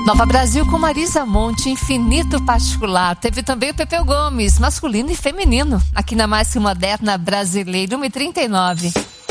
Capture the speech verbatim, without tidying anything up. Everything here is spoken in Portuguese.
Nova Brasil com Marisa Monte, Infinito Particular. Teve também o Pepeu Gomes, masculino e feminino, aqui na Mais Que Moderna Brasileira, uma e trinta e nove.